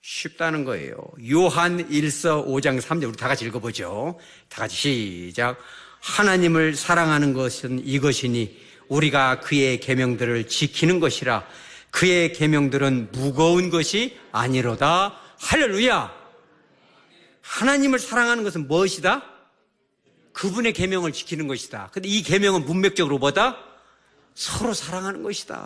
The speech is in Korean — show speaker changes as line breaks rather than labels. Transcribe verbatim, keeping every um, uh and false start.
쉽다는 거예요. 요한 일서 오 장 삼 절 우리 다 같이 읽어보죠. 다 같이 시작. 하나님을 사랑하는 것은 이것이니 우리가 그의 계명들을 지키는 것이라. 그의 계명들은 무거운 것이 아니로다. 할렐루야. 하나님을 사랑하는 것은 무엇이다? 그분의 계명을 지키는 것이다. 근데 이 계명은 문맥적으로 뭐다? 서로 사랑하는 것이다.